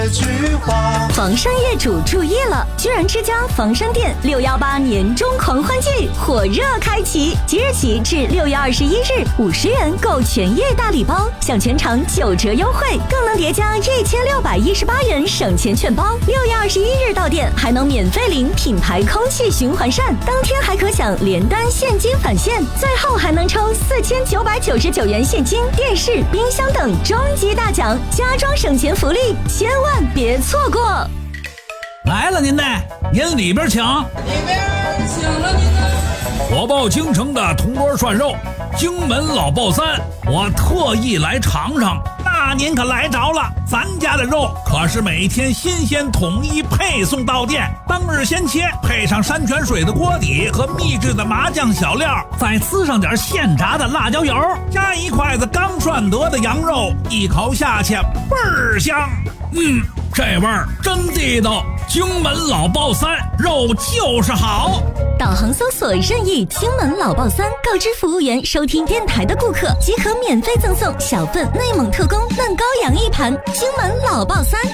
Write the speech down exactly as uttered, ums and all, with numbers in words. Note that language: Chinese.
房商业主注意了，居然之家房商店六一八年中狂欢季火热开启，即日起至六月二十一日，五十元购全业大礼包，享全场九折优惠，更能叠加一千六百一十八元省钱券包。六月二十一日到店还能免费领品牌空气循环扇，当天还可享连单现金返现，最后还能抽四千九百九十九元现金、电视、冰箱等终极大奖，家装省钱福利，千万别错过！ 来了您呢，您里边请。 里边请了您呢。 火爆京城的铜锅涮肉，荆门老爆三，我特意来尝尝。那您可来着了，咱家的肉可是每天新鲜统一配送到店，当日鲜切，配上山泉水的锅底和秘制的麻酱小料，再呲上点现炸的辣椒油，加一筷子刚涮得的羊肉，一口下去倍儿香。嗯，这味儿真地道。荆门老爆三，肉就是好。 导航搜索任意荆门老爆三，告知服务员收听电台的顾客即可免费赠送小份内蒙特供嫩羔羊一盘。荆门老爆三。